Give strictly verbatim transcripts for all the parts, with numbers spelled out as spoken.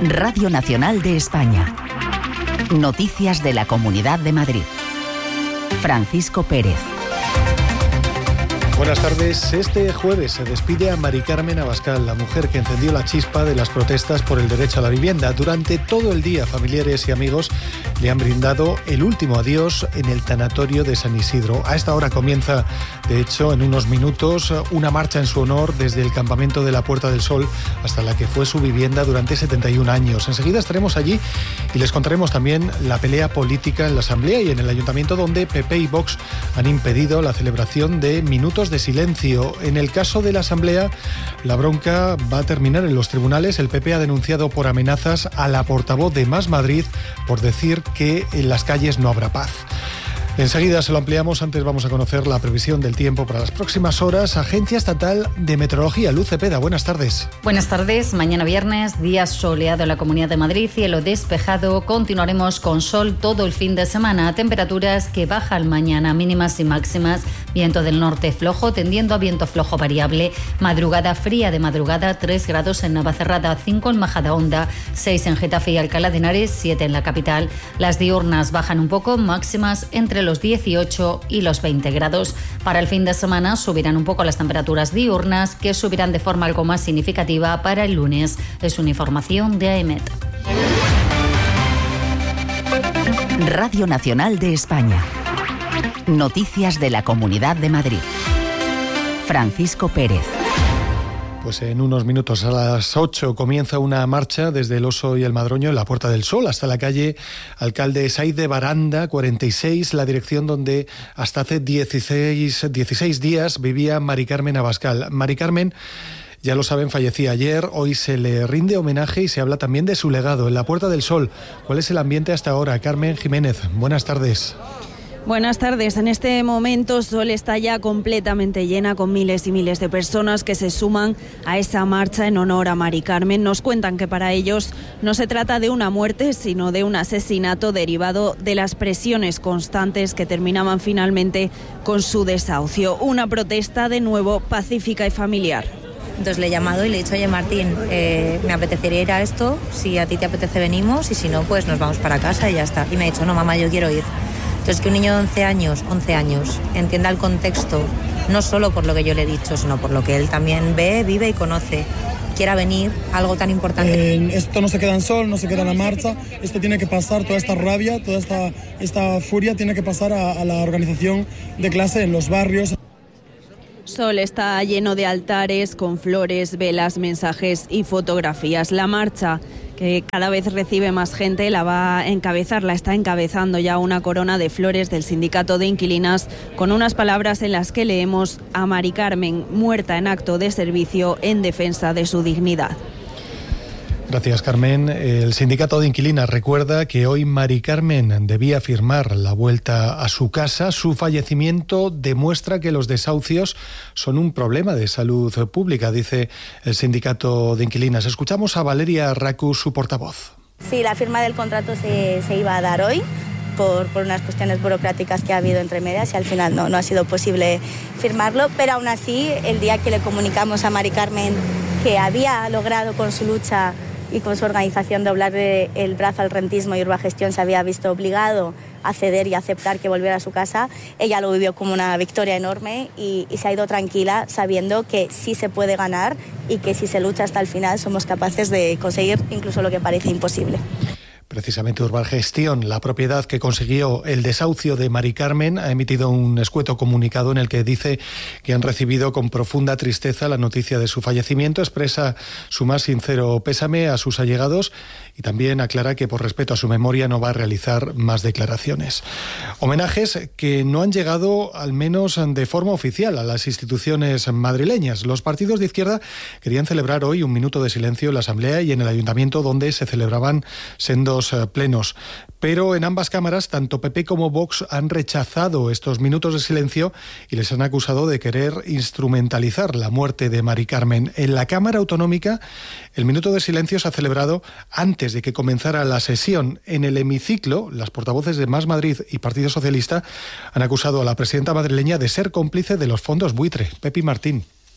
Radio Nacional de España. Noticias de la Comunidad de Madrid. Francisco Pérez. Buenas tardes. Este jueves se despide a Mari Carmen Abascal, la mujer que encendió la chispa de las protestas por el derecho a la vivienda. Durante todo el día, familiares y amigos le han brindado el último adiós en el tanatorio de San Isidro. A esta hora comienza, de hecho, en unos minutos, una marcha en su honor desde el campamento de la Puerta del Sol hasta la que fue su vivienda durante setenta y un años. Enseguida estaremos allí y les contaremos también la pelea política en la Asamblea y en el Ayuntamiento, donde P P y Vox han impedido la celebración de minutos de silencio. En el caso de la Asamblea, la bronca va a terminar en los tribunales. El P P ha denunciado por amenazas a la portavoz de Más Madrid por decir que en las calles no habrá paz. Enseguida se lo ampliamos. Antes vamos a conocer la previsión del tiempo para las próximas horas. Agencia Estatal de Meteorología, Luz Cepeda, buenas tardes. Buenas tardes. Mañana viernes, día soleado en la Comunidad de Madrid, cielo despejado. Continuaremos con sol todo el fin de semana. Temperaturas que bajan mañana, mínimas y máximas. Viento del norte flojo, tendiendo a viento flojo variable. Madrugada fría de madrugada, tres grados en Navacerrada, cinco en Majadahonda, seis en Getafe y Alcalá de Henares, siete en la capital. Las diurnas bajan un poco, máximas entre los dieciocho y los veinte grados. Para el fin de semana subirán un poco las temperaturas diurnas, que subirán de forma algo más significativa para el lunes. Es una información de AEMET. Radio Nacional de España. Noticias de la Comunidad de Madrid. Francisco Pérez. Pues en unos minutos, a las ocho, comienza una marcha desde el Oso y el Madroño en la Puerta del Sol hasta la calle Alcalde Saiz de Baranda, cuarenta y seis, la dirección donde hasta hace dieciséis, dieciséis días vivía Mari Carmen Abascal. Mari Carmen, ya lo saben, fallecía ayer. Hoy se le rinde homenaje y se habla también de su legado en la Puerta del Sol. ¿Cuál es el ambiente hasta ahora? Carmen Jiménez, buenas tardes. Buenas tardes. En este momento Sol está ya completamente llena, con miles y miles de personas que se suman a esa marcha en honor a Mari Carmen. Nos cuentan que para ellos no se trata de una muerte, sino de un asesinato derivado de las presiones constantes que terminaban finalmente con su desahucio. Una protesta de nuevo pacífica y familiar. Entonces le he llamado y le he dicho, oye Martín, eh, me apetecería ir a esto, si a ti te apetece venimos y si no, pues nos vamos para casa y ya está. Y me ha dicho, no mamá, yo quiero ir. Entonces, que un niño de once años, once años, entienda el contexto, no solo por lo que yo le he dicho, sino por lo que él también ve, vive y conoce, quiera venir, algo tan importante. Eh, esto no se queda en Sol, no se queda en la marcha, esto tiene que pasar, toda esta rabia, toda esta, esta furia tiene que pasar a, a la organización de clase en los barrios. Sol está lleno de altares con flores, velas, mensajes y fotografías. La marcha, que cada vez recibe más gente, la va a encabezar, la está encabezando ya una corona de flores del Sindicato de Inquilinas, con unas palabras en las que leemos: a Mari Carmen, muerta en acto de servicio en defensa de su dignidad. Gracias, Carmen. El Sindicato de Inquilinas recuerda que hoy Mari Carmen debía firmar la vuelta a su casa. Su fallecimiento demuestra que los desahucios son un problema de salud pública, dice el Sindicato de Inquilinas. Escuchamos a Valeria Racu, su portavoz. Sí, la firma del contrato se, se iba a dar hoy por, por unas cuestiones burocráticas que ha habido entre medias y al final no, no ha sido posible firmarlo, pero aún así, el día que le comunicamos a Mari Carmen que había logrado con su lucha y con su organización doblarle el brazo al rentismo y Urbagestión se había visto obligado a ceder y aceptar que volviera a su casa, ella lo vivió como una victoria enorme y, y se ha ido tranquila sabiendo que sí se puede ganar y que si se lucha hasta el final somos capaces de conseguir incluso lo que parece imposible. Precisamente Urbagestión, la propiedad que consiguió el desahucio de Mari Carmen, ha emitido un escueto comunicado en el que dice que han recibido con profunda tristeza la noticia de su fallecimiento, expresa su más sincero pésame a sus allegados y también aclara que por respeto a su memoria no va a realizar más declaraciones. Homenajes que no han llegado, al menos de forma oficial, a las instituciones madrileñas. Los partidos de izquierda querían celebrar hoy un minuto de silencio en la Asamblea y en el Ayuntamiento, donde se celebraban sendos plenos. Pero en ambas cámaras, tanto P P como Vox han rechazado estos minutos de silencio y les han acusado de querer instrumentalizar la muerte de Mari Carmen. En la Cámara Autonómica, el minuto de silencio se ha celebrado antes de que comenzara la sesión. En el hemiciclo, las portavoces de Más Madrid y Partido Socialista han acusado a la presidenta madrileña de ser cómplice de los fondos buitre. Pepi Martín.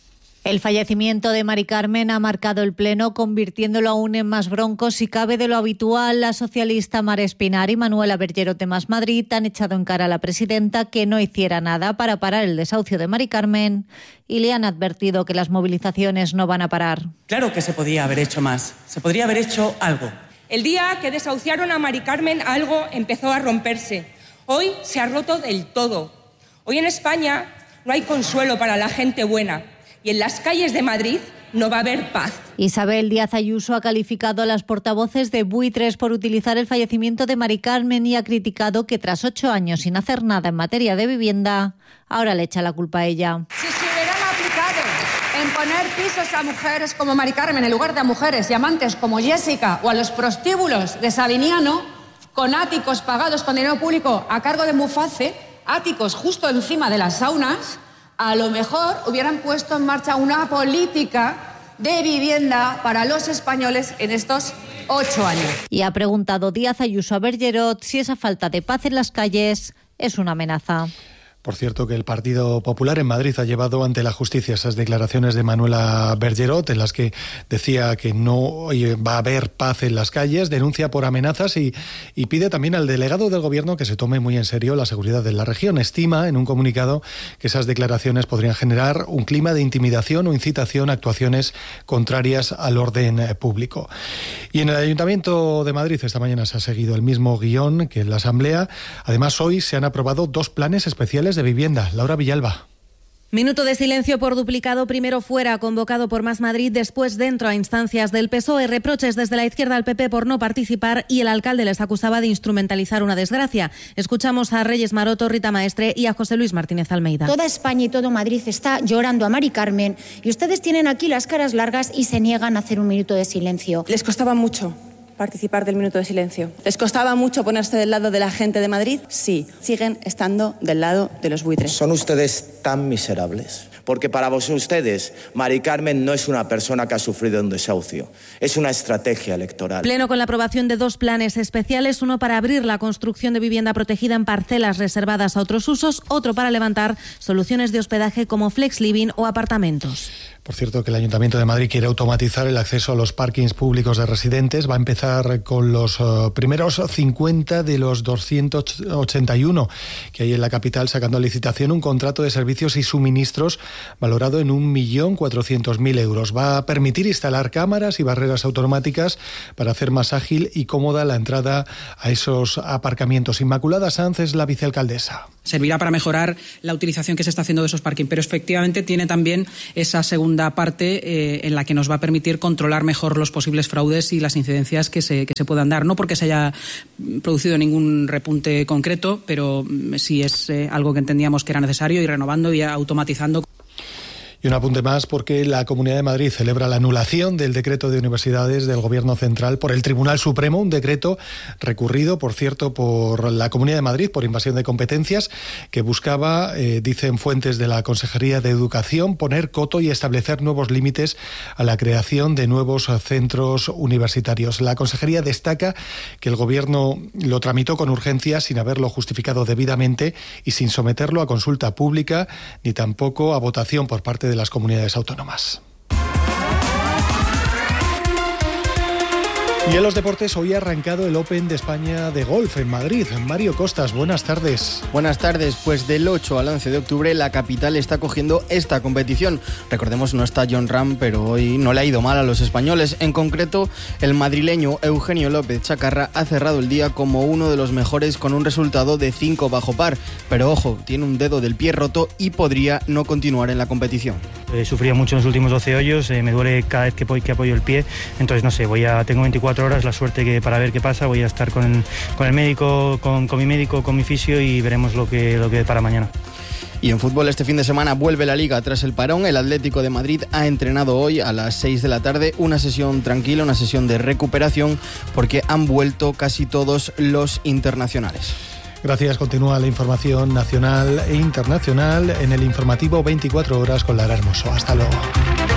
El fallecimiento de Mari Carmen ha marcado el pleno, convirtiéndolo aún en más bronco si cabe de lo habitual. La socialista Mar Espinar y Manuela Bergerot de Más Madrid han echado en cara a la presidenta que no hiciera nada para parar el desahucio de Mari Carmen y le han advertido que las movilizaciones no van a parar. Claro que se podía haber hecho más, se podría haber hecho algo. El día que desahuciaron a Mari Carmen algo empezó a romperse. Hoy se ha roto del todo. Hoy en España no hay consuelo para la gente buena. Y en las calles de Madrid no va a haber paz. Isabel Díaz Ayuso ha calificado a las portavoces de buitres por utilizar el fallecimiento de Mari Carmen y ha criticado que tras ocho años sin hacer nada en materia de vivienda, ahora le echa la culpa a ella. Si se hubieran aplicado en poner pisos a mujeres como Mari Carmen en lugar de a mujeres y amantes como Jessica o a los prostíbulos de Sabiniano, con áticos pagados con dinero público a cargo de Muface, áticos justo encima de las saunas, a lo mejor hubieran puesto en marcha una política de vivienda para los españoles en estos ocho años. Y ha preguntado Díaz Ayuso a Bergerot si esa falta de paz en las calles es una amenaza. Por cierto, que el Partido Popular en Madrid ha llevado ante la justicia esas declaraciones de Manuela Bergerot en las que decía que no va a haber paz en las calles, denuncia por amenazas y, y pide también al delegado del Gobierno que se tome muy en serio la seguridad de la región. Estima en un comunicado que esas declaraciones podrían generar un clima de intimidación o incitación a actuaciones contrarias al orden público. Y en el Ayuntamiento de Madrid esta mañana se ha seguido el mismo guión que en la Asamblea. Además, hoy se han aprobado dos planes especiales de vivienda. Laura Villalba. Minuto de silencio por duplicado, primero fuera, convocado por Más Madrid, después dentro a instancias del P S O E, reproches desde la izquierda al P P por no participar y el alcalde les acusaba de instrumentalizar una desgracia. Escuchamos a Reyes Maroto, Rita Maestre y a José Luis Martínez Almeida. Toda España y todo Madrid está llorando a Mari Carmen y ustedes tienen aquí las caras largas y se niegan a hacer un minuto de silencio. Les costaba mucho participar del minuto de silencio. ¿Les costaba mucho ponerse del lado de la gente de Madrid? Sí, siguen estando del lado de los buitres. ¿Son ustedes tan miserables? Porque para vos, ustedes, Mari Carmen no es una persona que ha sufrido un desahucio, es una estrategia electoral. Pleno con la aprobación de dos planes especiales, uno para abrir la construcción de vivienda protegida en parcelas reservadas a otros usos, otro para levantar soluciones de hospedaje como flex living o apartamentos. Por cierto, que el Ayuntamiento de Madrid quiere automatizar el acceso a los parkings públicos de residentes. Va a empezar con los uh, primeros cincuenta de los doscientos ochenta y uno que hay en la capital, sacando a licitación un contrato de servicios y suministros valorado en un millón cuatrocientos mil euros. Va a permitir instalar cámaras y barreras automáticas para hacer más ágil y cómoda la entrada a esos aparcamientos. Inmaculada Sanz es la vicealcaldesa. Servirá para mejorar la utilización que se está haciendo de esos parkings, pero efectivamente tiene también esa segunda parte eh, en la que nos va a permitir controlar mejor los posibles fraudes y las incidencias que se, que se puedan dar. No porque se haya producido ningún repunte concreto, pero sí es eh, algo que entendíamos que era necesario, ir renovando y automatizando. Y un apunte más, porque la Comunidad de Madrid celebra la anulación del decreto de universidades del Gobierno Central por el Tribunal Supremo, un decreto recurrido, por cierto, por la Comunidad de Madrid por invasión de competencias, que buscaba, eh, dicen fuentes de la Consejería de Educación, poner coto y establecer nuevos límites a la creación de nuevos centros universitarios. La Consejería destaca que el Gobierno lo tramitó con urgencia sin haberlo justificado debidamente y sin someterlo a consulta pública ni tampoco a votación por parte de de las comunidades autónomas. Y en los deportes, hoy ha arrancado el Open de España de golf en Madrid. Mario Costas, buenas tardes. Buenas tardes. Pues del ocho al once de octubre la capital está cogiendo esta competición. Recordemos, no está Jon Rahm, pero hoy no le ha ido mal a los españoles. En concreto, el madrileño Eugenio López Chacarra ha cerrado el día como uno de los mejores con un resultado de cinco bajo par. Pero ojo, tiene un dedo del pie roto y podría no continuar en la competición. He sufrido mucho en los últimos doce hoyos, eh, me duele cada vez que, que apoyo el pie. Entonces, no sé, voy a tengo veinticuatro horas, la suerte que para ver qué pasa, voy a estar con, con el médico, con, con mi médico, con mi fisio y veremos lo que, lo que para mañana. Y en fútbol este fin de semana vuelve la Liga tras el parón. El Atlético de Madrid ha entrenado hoy a las seis de la tarde, una sesión tranquila, una sesión de recuperación, porque han vuelto casi todos los internacionales. Gracias. Continúa la información nacional e internacional en el informativo veinticuatro horas con Lara Hermoso. Hasta luego.